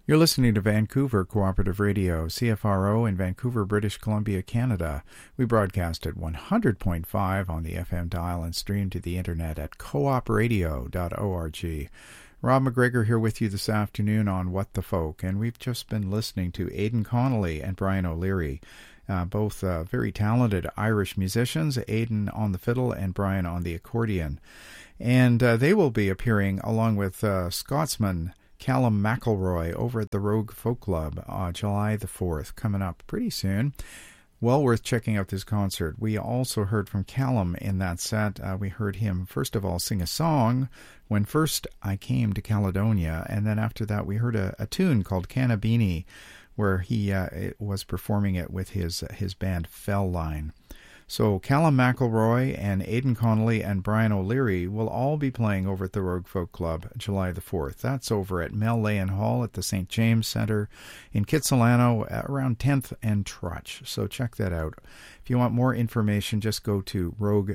You're listening to Vancouver Cooperative Radio, CFRO in Vancouver, British Columbia, Canada. We broadcast at 100.5 on the FM dial and stream to the internet at coopradio.org. Rob McGregor here with you this afternoon on What the Folk, and we've just been listening to Aidan Connolly and Brian O'Leary, both very talented Irish musicians, Aidan on the fiddle and Brian on the accordion. And they will be appearing along with Scotsman Callum McElroy over at the Rogue Folk Club July the 4th, coming up pretty soon. Well worth checking out this concert. We also heard from Callum in that set. We heard him, first of all, sing a song, When First I Came to Caledonia, and then after that we heard a tune called Cannabini, where he was performing it with his band Fell Line. So Callum McElroy and Aidan Connolly and Brian O'Leary will all be playing over at the Rogue Folk Club July the 4th. That's over at Mel Lehan Hall at the St. James Centre in Kitsilano around 10th and Trutch. So check that out. If you want more information, just go to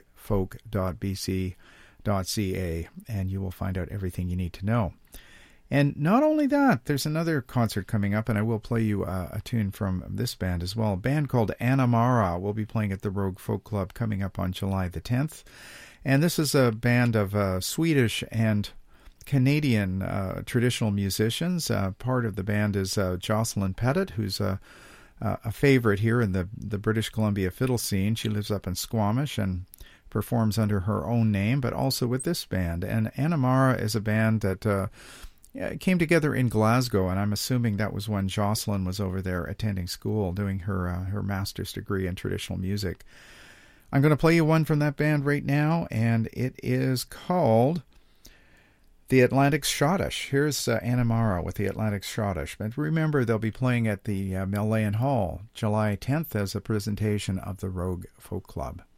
roguefolk.bc.ca and you will find out everything you need to know. And not only that, there's another concert coming up, and I will play you a tune from this band as well. A band called Anamara will be playing at the Rogue Folk Club coming up on July the 10th. And this is a band of Swedish and Canadian traditional musicians. Part of the band is Jocelyn Pettit, who's a favorite here in the British Columbia fiddle scene. She lives up in Squamish and performs under her own name, but also with this band. And Anamara is a band that it came together in Glasgow, and I'm assuming that was when Jocelyn was over there attending school, doing her master's degree in traditional music. I'm going to play you one from that band right now, and it is called The Atlantic Schottish. Here's Anamara with The Atlantic Schottish. But remember, they'll be playing at the Mel Lehan Hall July 10th as a presentation of the Rogue Folk Club.